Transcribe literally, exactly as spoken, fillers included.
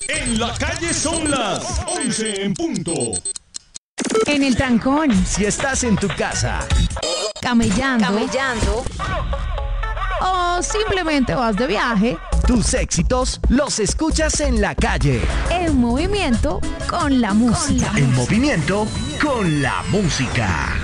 En la calle son las once en punto. En el trancón. Si estás en tu casa. Camellando. Camellando. O simplemente vas de viaje. Tus éxitos los escuchas en la calle. En movimiento con la música. En movimiento con la música.